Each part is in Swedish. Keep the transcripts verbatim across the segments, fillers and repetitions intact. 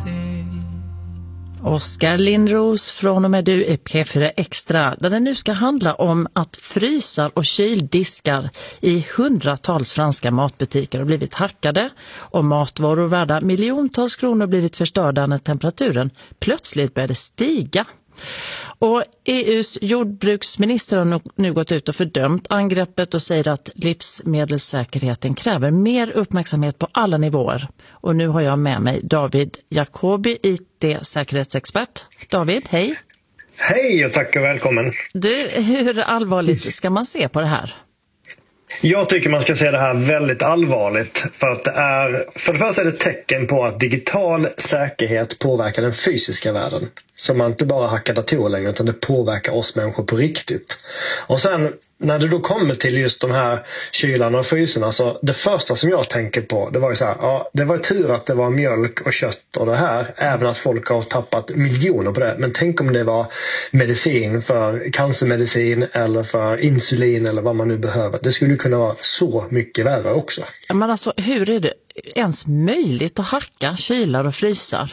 Oskar Lindros från och med du i P fyra Extra, där det nu ska handla om att frysar och kyldiskar i hundratals franska matbutiker har blivit hackade och matvaror värda miljontals kronor blivit förstörda när temperaturen plötsligt började stiga. Och E U:s jordbruksminister har nu gått ut och fördömt angreppet och säger att livsmedelssäkerheten kräver mer uppmärksamhet på alla nivåer. Och nu har jag med mig David Jacobi, I T-säkerhetsexpert. David, hej! Hej och tack och välkommen! Du, hur allvarligt ska man se på det här? Jag tycker man ska se det här väldigt allvarligt, för att det är, för det första är det ett tecken på att digital säkerhet påverkar den fysiska världen. Så man inte bara hackar datorer längre, utan det påverkar oss människor på riktigt. Och sen när det då kommer till just de här kylarna och fryserna, så det första som jag tänker på, det var ju så här, ja, det var tur att det var mjölk och kött och det här, även att folk har tappat miljoner på det. Men tänk om det var medicin för cancermedicin eller för insulin eller vad man nu behöver. Det skulle kunna vara så mycket värre också. Men alltså, hur är det ens möjligt att hacka kylar och frysar?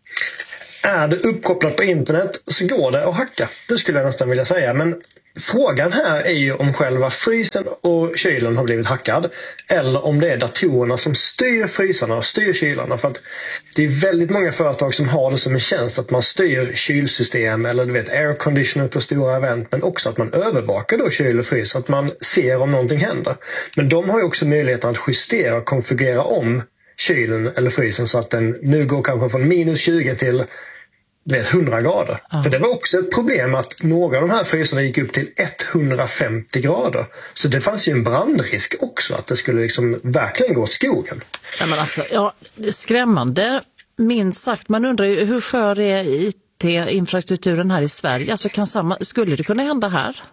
Är det uppkopplat på internet så går det att hacka. Det skulle jag nästan vilja säga. Men frågan här är ju om själva frysen och kylen har blivit hackad. Eller om det är datorerna som styr frysarna och styr kylarna. För att det är väldigt många företag som har det som en tjänst att man styr kylsystem eller du vet air conditioner på stora event. Men också att man övervakar då kyl och frys. Att man ser om någonting händer. Men de har ju också möjligheten att justera och konfigurera om kylen eller frysen så att den nu går kanske från minus tjugo till det är hundra grader. Ja. För det var också ett problem att några av de här frysarna gick upp till etthundrafemtio grader. Så det fanns ju en brandrisk också att det skulle liksom verkligen gå åt skogen. Ja, men alltså, ja, skrämmande minst sagt. Man undrar ju hur skör är I T-infrastrukturen här i Sverige? Alltså kan samma, skulle det kunna hända här?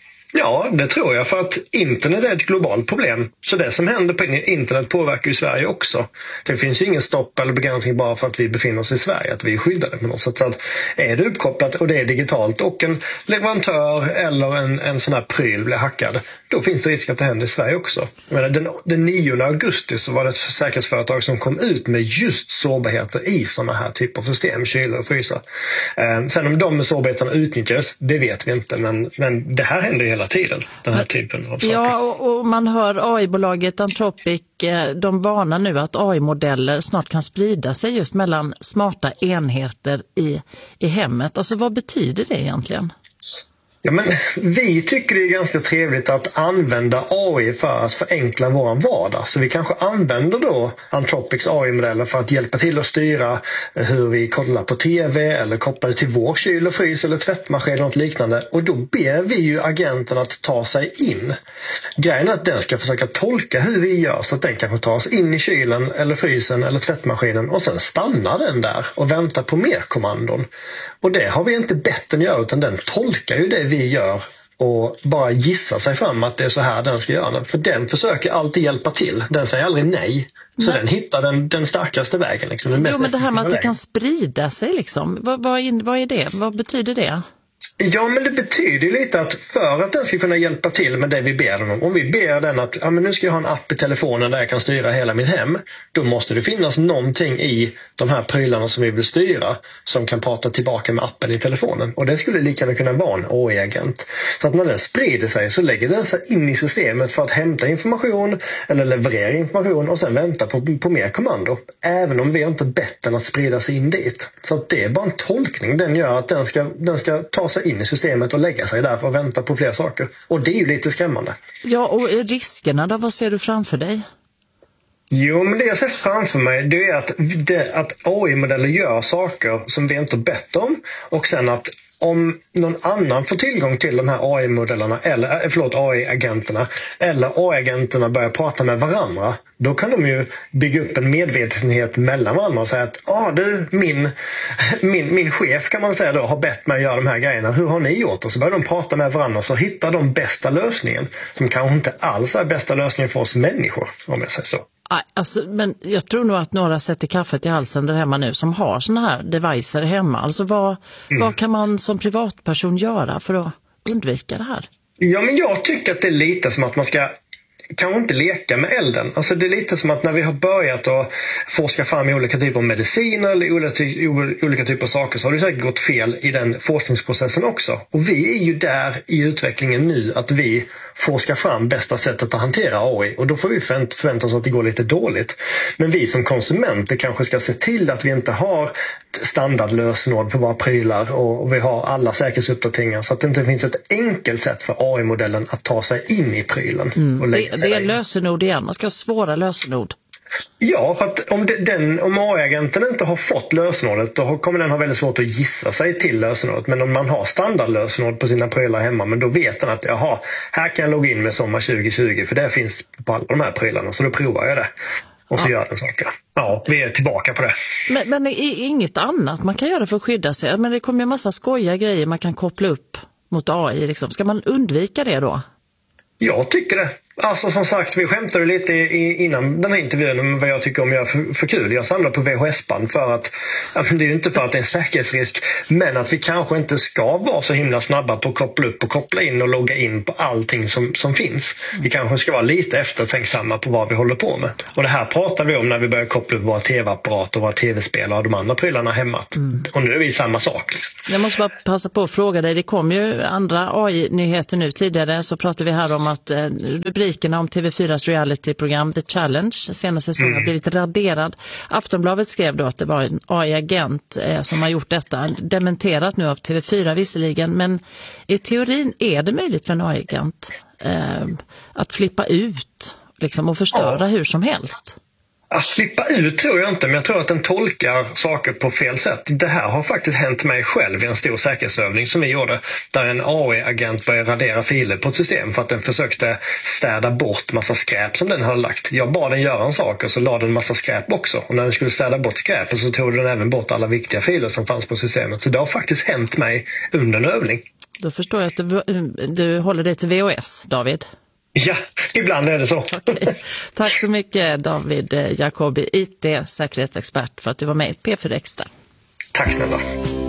Ja, det tror jag, för att internet är ett globalt problem. Så det som händer på internet påverkar ju Sverige också. Det finns ju ingen stopp eller begränsning bara för att vi befinner oss i Sverige, att vi är skyddade på något sätt. Så att är det uppkopplat och det är digitalt och en leverantör eller en, en sån här pryl blir hackad, då finns det risk att det händer i Sverige också. Men den, den nionde augusti så var det ett säkerhetsföretag som kom ut med just sårbarheter i sådana här typer av system, kylar och frysar. Eh, sen om de sårbarheterna utnyttjas, det vet vi inte, men, men det här händer ju hela tiden, den här typen av saker. Ja, och, och man hör A I-bolaget Anthropic, de varnar nu att A I-modeller snart kan sprida sig just mellan smarta enheter i, i hemmet. Alltså vad betyder det egentligen? Ja, men vi tycker det är ganska trevligt att använda A I för att förenkla vår vardag. Så vi kanske använder då Anthropics A I-modeller för att hjälpa till att styra hur vi kollar på tv eller kopplar det till vår kyl och frys eller tvättmaskin eller något liknande. Och då ber vi ju agenten att ta sig in. Grejen är att den ska försöka tolka hur vi gör så att den kanske tar oss in i kylen eller frysen eller tvättmaskinen och sen stannar den där och väntar på mer kommandon. Och det har vi inte bett den göra, utan den tolkar ju det vi gör och bara gissar sig fram att det är så här den ska göra. För den försöker alltid hjälpa till. Den säger aldrig nej. Så nej. Den hittar den, den starkaste vägen. Liksom, den mest jo, men det här med att det vägen. kan sprida sig liksom. Vad, vad, är, vad är det? Vad betyder det? Ja, men det betyder lite att för att den ska kunna hjälpa till med det vi ber den om. Om vi ber den att ja, men nu ska jag ha en app i telefonen där jag kan styra hela mitt hem. Då måste det finnas någonting i de här prylarna som vi vill styra som kan prata tillbaka med appen i telefonen. Och det skulle lika gärna kunna vara en A I-agent. Så att när den sprider sig så lägger den sig in i systemet för att hämta information eller leverera information och sen vänta på, på mer kommando. Även om vi inte bett den att sprida sig in dit. Så att det är bara en tolkning den gör att den ska, den ska ta sig in i systemet och lägga sig där och vänta på fler saker. Och det är ju lite skrämmande. Ja, och riskerna då, vad ser du framför dig? Jo, men det jag ser framför mig det är att, det, att A I-modeller gör saker som vi inte har bett om och sen att om någon annan får tillgång till de här A I-modellerna eller förlåt A I-agenterna eller A I-agenterna börjar prata med varandra, då kan de ju bygga upp en medvetenhet mellan varandra och säga att ah, du, min, min, min chef kan man säga då har bett mig göra de här grejerna. Hur har ni gjort? Och så börjar de prata med varandra så hittar de bästa lösningen som kanske inte alls är bästa lösningen för oss människor, om jag säger så. Alltså, men jag tror nog att några sätter kaffet i halsen där hemma nu som har såna här devicer hemma. Alltså vad, mm. vad kan man som privatperson göra för att undvika det här? Ja, men jag tycker att det är lite som att man ska kanske inte leka med elden. Alltså det är lite som att när vi har börjat att forska fram i olika typer av mediciner eller olika, olika typer av saker, så har det säkert gått fel i den forskningsprocessen också. Och vi är ju där i utvecklingen nu, att vi forskar fram bästa sättet att hantera A I, och då får vi förvänta oss att det går lite dåligt. Men vi som konsumenter kanske ska se till att vi inte har standardlösenord på våra prylar, och vi har alla säkerhetsuppdateringar, så att det inte finns ett enkelt sätt för A I-modellen att ta sig in i prylen. Mm. Och lägga det, sig det är in. lösenord igen, man ska ha svåra lösenord. Ja, för att om, det, den, om A I-agenten inte har fått lösenordet, då kommer den ha väldigt svårt att gissa sig till lösenordet. Men om man har standardlösenord på sina prylar hemma, men då vet den att jaha, här kan jag logga in med sommar tjugo tjugo, för det finns på alla de här prylarna, så då provar jag det. Och så ja. gör den saker. Ja, vi är tillbaka på det. Men, men inget annat man kan göra för att skydda sig? Men det kommer ju en massa skojiga grejer man kan koppla upp mot A I. Liksom. Ska man undvika det då? Jag tycker det. Alltså som sagt, vi skämtade lite i, innan den här intervjun om vad jag tycker om jag för, för kul. Jag samlar på V H S-band för att, ja, det är ju inte för att det är en säkerhetsrisk, men att vi kanske inte ska vara så himla snabba på att koppla upp och koppla in och logga in på allting som, som finns. Vi kanske ska vara lite eftertänksamma på vad vi håller på med. Och det här pratar vi om när vi börjar koppla upp våra tv-apparater och våra tv-spel och de andra prylarna hemma. Mm. Och nu är vi samma sak. Jag måste bara passa på att fråga dig, det kom ju andra A I-nyheter nu. Tidigare så pratade vi här om att eh, rubrikerna om T V fyras realityprogram The Challenge senaste säsongen mm. har blivit raderad. Aftonbladet skrev då att det var en A I-agent eh, som har gjort detta. Dementerat nu av T V fyra visserligen, men i teorin är det möjligt för en A I-agent eh, att flippa ut liksom, och förstöra ja. hur som helst. Att slippa ut tror jag inte, men jag tror att den tolkar saker på fel sätt. Det här har faktiskt hänt mig själv i en stor säkerhetsövning som vi gjorde, där en A I-agent började radera filer på ett system för att den försökte städa bort massa skräp som den hade lagt. Jag bad den göra en sak och så lade den massa skräp också. Och när den skulle städa bort skräpet så tog den även bort alla viktiga filer som fanns på systemet. Så det har faktiskt hänt mig under en övning. Då förstår jag att du, du håller dig till V H S, David. Ja, ibland är det så. Okay. Tack så mycket David Jacobi, I T-säkerhetsexpert, för att du var med i P fyra Extra. Tack snälla.